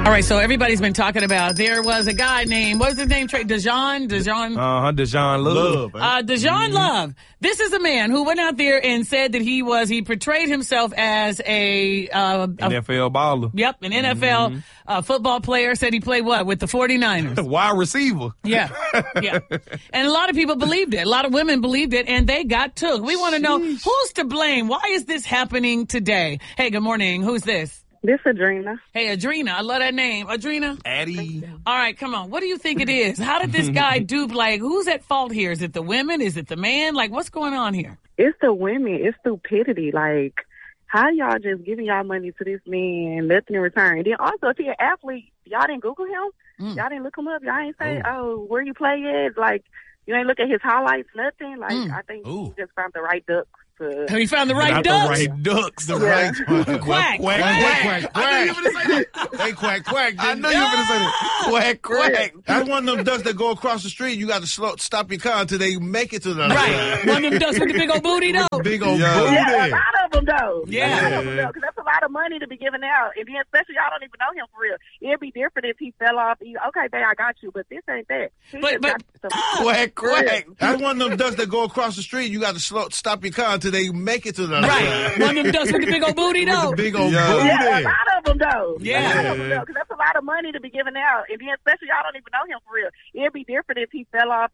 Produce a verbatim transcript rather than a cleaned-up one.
All right, so everybody's been talking about there was a guy named, what was his name, Trey? Dejan? Dejan? Uh-huh, Dejan Love. Uh, Dejan mm-hmm. Love. This is a man who went out there and said that he was, he portrayed himself as a... Uh, N F L baller. Yep, an N F L mm-hmm. uh, football player. Said he played what? With the forty-niners. Wide receiver. Yeah, yeah. And a lot of people believed it. A lot of women believed it, and they got took. We want to know, who's to blame? Why is this happening today? Hey, good morning. Who's this? This Adrena. Hey, Adrena. I love that name. Adrena? Addie. All right, come on. What do you think it is? How did this guy dupe? Like, who's at fault here? Is it the women? Is it the man? Like, what's going on here? It's the women. It's stupidity. Like, how y'all just giving y'all money to this man, nothing in return? And then also, if you're an athlete, y'all didn't Google him? Mm. Y'all didn't look him up? Y'all ain't say, Ooh. oh, where you play at? Like, you ain't look at his highlights, nothing? Like, mm. I think Ooh. he just found the right ducks. Uh, he found the right Not ducks. The right ducks. The yeah. right quack. Quack, quack, quack, quack. I knew you were going to say that. Hey, quack, quack. I know you were going to say that. Quack, quack. That's one of them ducks that go across the street. You got to slow, stop your car until they make it to the other right. side. One of them ducks with the big old booty, though. Big old yeah. booty. Yeah, a lot of them, though. Yeah. A lot of them, though, because that's a lot of money to be given out. And then, especially, y'all don't even know him for real. It'd be different if he fell off. He, okay, babe, I got you, but this ain't that. He but, but, quack, quack. That's one of them ducks that go across the street. You got to slow, stop your car until they make it to the other right. side. One of them ducks with the big old booty, though. With the big old yeah. booty. Yeah, a lot of them, though. Yeah. A lot of them, though, because that's a lot of money to be given out. And then, especially, y'all don't even know him for real. It'd be different if he fell off.